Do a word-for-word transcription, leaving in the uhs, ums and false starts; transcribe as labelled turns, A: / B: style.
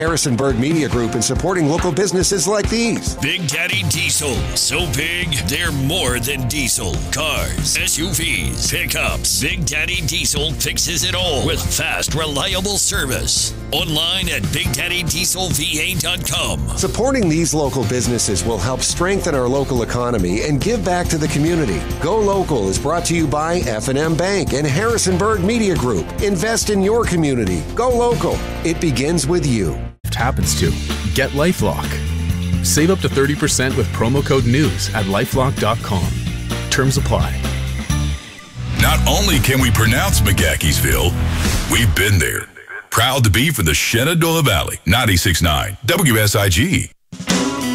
A: Harrisonburg Media Group in supporting local businesses like these.
B: Big Daddy Diesel. So big, they're more than diesel. Cars, S U Vs, pickups. Big Daddy Diesel fixes it all with fast, reliable service. Online at big daddy diesel v a dot com.
A: Supporting these local businesses will help strengthen our local economy and give back to the community. Go Local is brought to you by F and M Bank and Harrisonburg Media Group. Invest in your community. Go Local. It begins with you.
C: Happens to get LifeLock. Save up to thirty percent with promo code NEWS at lifelock dot com. Terms apply.
D: Not only can we pronounce McGahkeysville, we've been there. Proud to be from the Shenandoah Valley. ninety-six point nine W S I G.